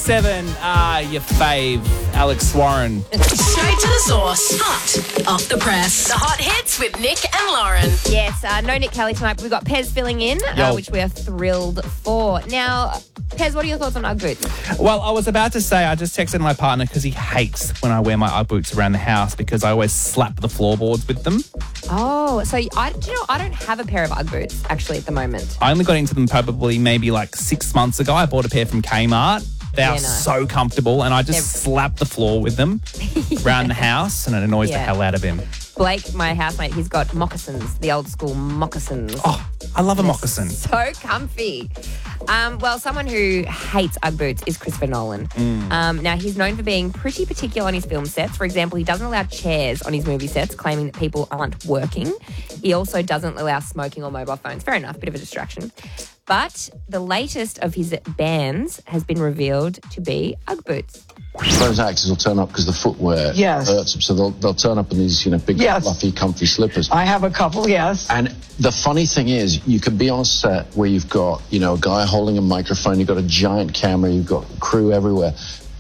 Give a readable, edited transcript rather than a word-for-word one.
7 are your fave, Alex Warren. Straight to the source. Hot off the press. The hot hits with Nick and Lauren. Yes, no Nick Kelly tonight, but we've got Pez filling in, which we are thrilled for. Now, Pez, what are your thoughts on Ugg boots? Well, I was about to say I just texted my partner because he hates when I wear my Ugg boots around the house because I always slap the floorboards with them. Oh, so I don't have a pair of Ugg boots actually at the moment. I only got into them probably maybe like 6 months ago. I bought a pair from Kmart. They are so comfortable, and I just slap the floor with them around the house, and it annoys the hell out of him. Blake, my housemate, he's got moccasins, the old school moccasins. Oh, I love a moccasin. So comfy. Well, someone who hates Ugg boots is Christopher Nolan. Now, he's known for being pretty particular on his film sets. For example, he doesn't allow chairs on his movie sets, claiming that people aren't working. He also doesn't allow smoking or mobile phones. Fair enough, bit of a distraction. But the latest of his bans has been revealed to be Ugg boots. Those actors will turn up because the footwear hurts them, so they'll turn up in these big, fluffy, comfy slippers. I have a couple, yes. And the funny thing is, you could be on a set where you've got, a guy holding a microphone, you've got a giant camera, you've got crew everywhere,